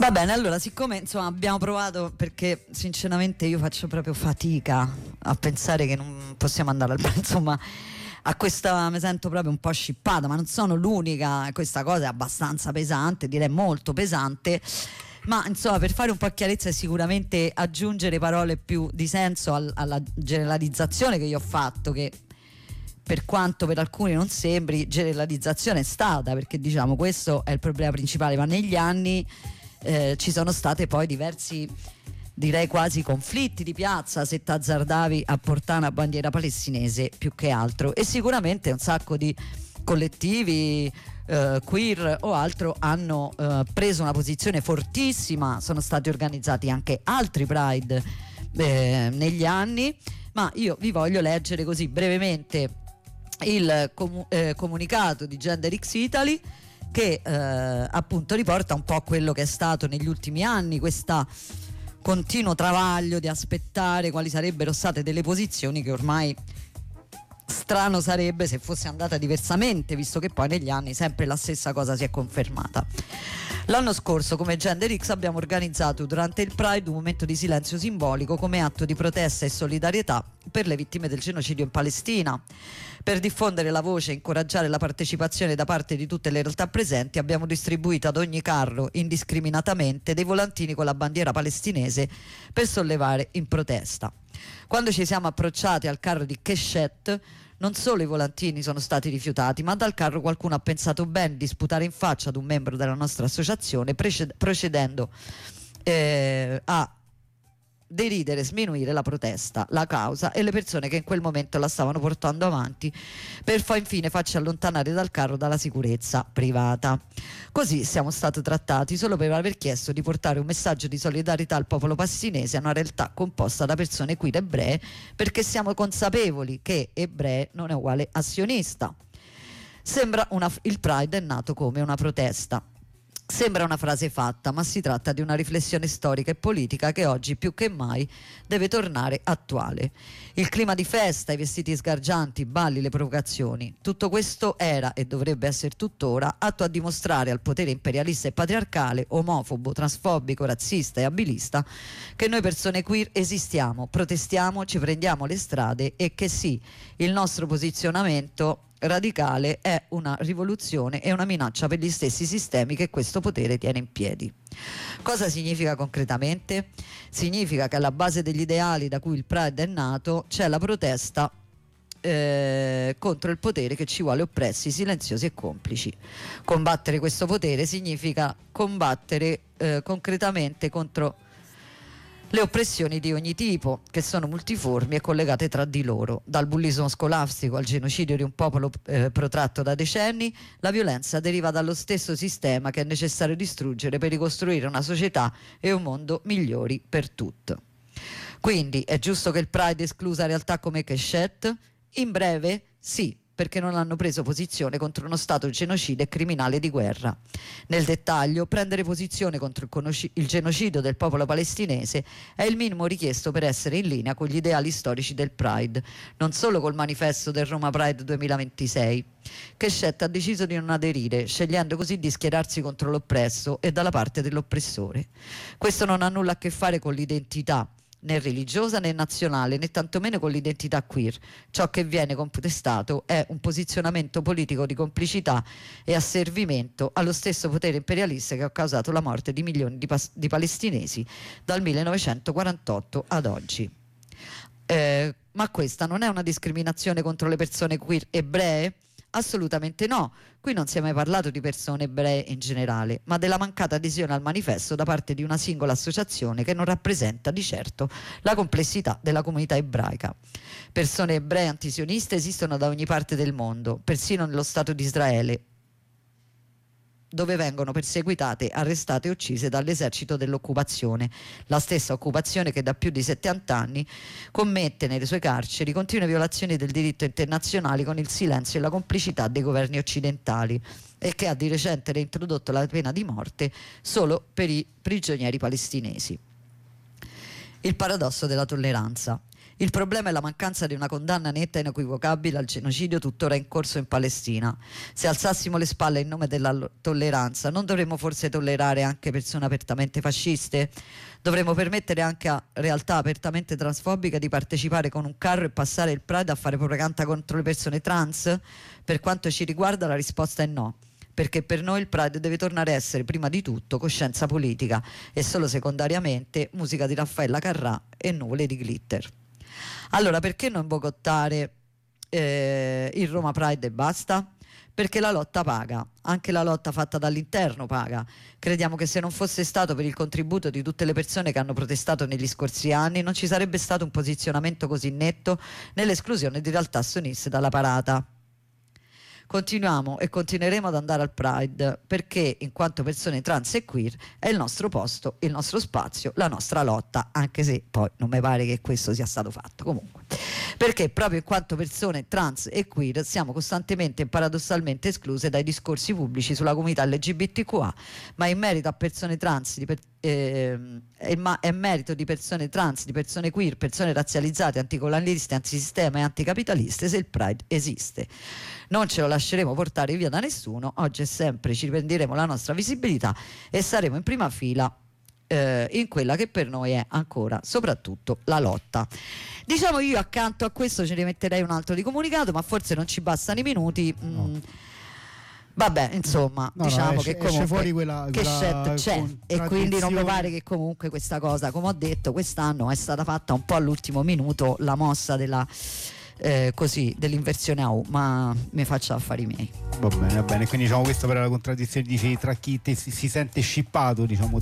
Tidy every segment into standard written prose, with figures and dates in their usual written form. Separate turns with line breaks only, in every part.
Va bene, allora, siccome insomma abbiamo provato, perché sinceramente io faccio proprio fatica a pensare che non possiamo andare al insomma a questa, mi sento proprio un po' scippata, ma non sono l'unica, questa cosa è abbastanza pesante, direi molto pesante. Ma insomma, per fare un po' chiarezza e sicuramente aggiungere parole più di senso alla generalizzazione che io ho fatto, che per quanto per alcuni non sembri, generalizzazione è stata, perché diciamo questo è il problema principale, ma negli anni ci sono state poi diversi, direi quasi conflitti di piazza se t'azzardavi a portare una bandiera palestinese più che altro, e sicuramente un sacco di collettivi queer o altro hanno preso una posizione fortissima. Sono stati organizzati anche altri Pride negli anni, ma io vi voglio leggere così brevemente il comunicato di Gender X Italy, che appunto riporta un po' quello che è stato negli ultimi anni questo continuo travaglio di aspettare quali sarebbero state delle posizioni che ormai strano sarebbe se fosse andata diversamente, visto che poi negli anni sempre la stessa cosa si è confermata. L'anno scorso come Gender X abbiamo organizzato durante il Pride un momento di silenzio simbolico come atto di protesta e solidarietà per le vittime del genocidio in Palestina. Per diffondere la voce e incoraggiare la partecipazione da parte di tutte le realtà presenti abbiamo distribuito ad ogni carro indiscriminatamente dei volantini con la bandiera palestinese per sollevare in protesta. Quando ci siamo approcciati al carro di Keshet, non solo i volantini sono stati rifiutati, ma dal carro qualcuno ha pensato bene di sputare in faccia ad un membro della nostra associazione, procedendo a deridere, sminuire la protesta, la causa e le persone che in quel momento la stavano portando avanti, per poi infine farci allontanare dal carro dalla sicurezza privata. Così siamo stati trattati solo per aver chiesto di portare un messaggio di solidarietà al popolo palestinese, a una realtà composta da persone queer ebree, perché siamo consapevoli che ebrei non è uguale a sionista. Il Pride è nato come una protesta. Sembra una frase fatta, ma si tratta di una riflessione storica e politica che oggi più che mai deve tornare attuale. Il clima di festa, i vestiti sgargianti, i balli, le provocazioni, tutto questo era e dovrebbe essere tuttora atto a dimostrare al potere imperialista e patriarcale, omofobo, transfobico, razzista e abilista che noi persone queer esistiamo, protestiamo, ci prendiamo le strade e che sì, il nostro posizionamento radicale è una rivoluzione e una minaccia per gli stessi sistemi che questo potere tiene in piedi. Cosa significa concretamente? Significa che alla base degli ideali da cui il Pride è nato c'è la protesta contro il potere che ci vuole oppressi, silenziosi e complici. Combattere questo potere significa combattere concretamente contro le oppressioni di ogni tipo, che sono multiformi e collegate tra di loro, dal bullismo scolastico al genocidio di un popolo protratto da decenni. La violenza deriva dallo stesso sistema che è necessario distruggere per ricostruire una società e un mondo migliori per tutti. Quindi è giusto che il Pride esclusa realtà come Keshet? In breve, sì, perché non hanno preso posizione contro uno Stato genocida e criminale di guerra. Nel dettaglio, prendere posizione contro il genocidio del popolo palestinese è il minimo richiesto per essere in linea con gli ideali storici del Pride, non solo col manifesto del Roma Pride 2026. Keshet ha deciso di non aderire, scegliendo così di schierarsi contro l'oppresso e dalla parte dell'oppressore. Questo non ha nulla a che fare con l'identità, né religiosa né nazionale, né tantomeno con l'identità queer. Ciò che viene contestato è un posizionamento politico di complicità e asservimento allo stesso potere imperialista che ha causato la morte di milioni di palestinesi dal 1948 ad oggi. Ma questa non è una discriminazione contro le persone queer ebree? Assolutamente no. Qui non si è mai parlato di persone ebree in generale, ma della mancata adesione al manifesto da parte di una singola associazione che non rappresenta di certo la complessità della comunità ebraica. Persone ebree antisioniste esistono da ogni parte del mondo, persino nello Stato di Israele, dove vengono perseguitate, arrestate e uccise dall'esercito dell'occupazione, la stessa occupazione che da più di 70 anni commette nelle sue carceri continue violazioni del diritto internazionale con il silenzio e la complicità dei governi occidentali, e che ha di recente reintrodotto la pena di morte solo per i prigionieri palestinesi. Il paradosso della tolleranza. Il problema è la mancanza di una condanna netta e inequivocabile al genocidio tuttora in corso in Palestina. Se alzassimo le spalle in nome della tolleranza, non dovremmo forse tollerare anche persone apertamente fasciste? Dovremmo permettere anche a realtà apertamente transfobiche di partecipare con un carro e passare il Pride a fare propaganda contro le persone trans? Per quanto ci riguarda la risposta è no, perché per noi il Pride deve tornare a essere prima di tutto coscienza politica e solo secondariamente musica di Raffaella Carrà e nuvole di glitter. Allora, perché non boicottare il Roma Pride e basta? Perché la lotta paga, anche la lotta fatta dall'interno paga. Crediamo che se non fosse stato per il contributo di tutte le persone che hanno protestato negli scorsi anni, non ci sarebbe stato un posizionamento così netto nell'esclusione di realtà sioniste dalla parata. Continuiamo e continueremo ad andare al Pride perché in quanto persone trans e queer è il nostro posto, il nostro spazio, la nostra lotta, anche se poi non mi pare che questo sia stato fatto comunque, perché proprio in quanto persone trans e queer siamo costantemente e paradossalmente escluse dai discorsi pubblici sulla comunità LGBTQA, ma in merito a persone trans ma è merito di persone trans, di persone queer, persone razzializzate, anticolonialiste, antisistema e anticapitaliste se il Pride esiste. Non ce lo lasceremo portare via da nessuno, oggi e sempre ci riprenderemo la nostra visibilità e saremo in prima fila in quella che per noi è ancora soprattutto la lotta. Diciamo, io accanto a questo ce ne metterei un altro di comunicato, ma forse non ci bastano i minuti. Vabbè, insomma, diciamo che comunque
fuori quella
c'è e quindi non mi pare che comunque questa cosa, come ho detto, quest'anno è stata fatta un po' all'ultimo minuto la mossa della dell'inversione a U, ma mi faccio affari miei.
Va bene, quindi diciamo questa però è la contraddizione, dice, tra chi si sente scippato, diciamo,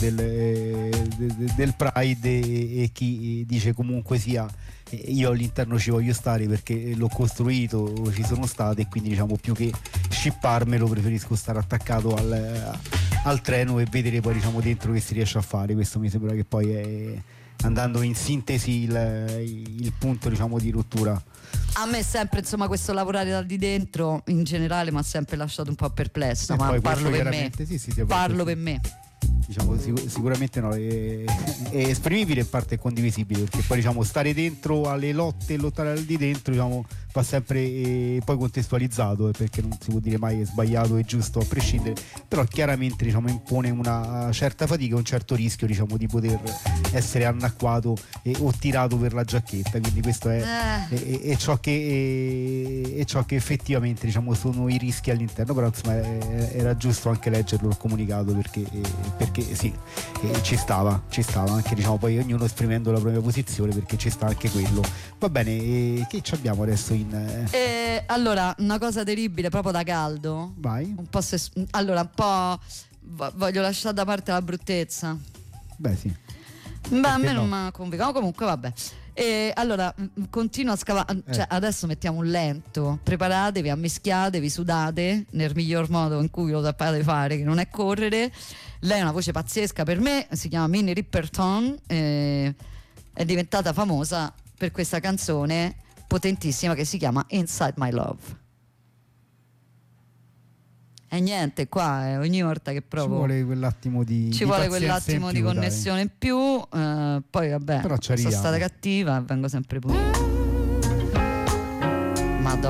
del Pride e chi dice comunque sia io all'interno ci voglio stare perché l'ho costruito, ci sono stato, e quindi diciamo più che scipparmelo preferisco stare attaccato al treno e vedere poi diciamo dentro che si riesce a fare. Questo mi sembra che poi è, andando in sintesi, il punto diciamo di rottura.
A me sempre, insomma, questo lavorare da di dentro in generale mi ha sempre lasciato un po' perplessa, ma parlo per me. Parlo per me.
Diciamo sicuramente no, è esprimibile, in parte è condivisibile, perché poi diciamo stare dentro alle lotte e lottare al di dentro, diciamo, va sempre poi contestualizzato, perché non si può dire mai è sbagliato e giusto a prescindere, però chiaramente diciamo impone una certa fatica, un certo rischio, diciamo, di poter essere annacquato o tirato per la giacchetta, quindi questo è ciò che effettivamente diciamo sono i rischi all'interno. Però insomma era giusto anche leggerlo il comunicato, perché sì, ci stava anche, diciamo, poi ognuno esprimendo la propria posizione, perché ci sta anche quello. Va bene, che ci abbiamo adesso
allora, una cosa terribile proprio da caldo.
Vai.
Un po' voglio lasciare da parte la bruttezza.
Beh sì.
Beh, a me non mi ha convinto. Comunque vabbè. Allora continuo a scavare, cioè, adesso mettiamo un lento, preparatevi, ammischiatevi, sudate nel miglior modo in cui lo sapete fare, che non è correre. Lei ha una voce pazzesca, per me si chiama Minnie Riperton, è diventata famosa per questa canzone potentissima che si chiama Inside My Love. E niente, qua ogni volta che provo
ci vuole quell'attimo di
connessione in più, poi vabbè, sono stata cattiva e vengo sempre pure.